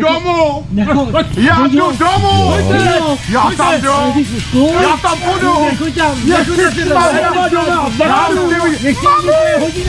domů! Já jdu domů! Já tam jdu! Já tam půjdu! Nechoď tam! Nechoď tam!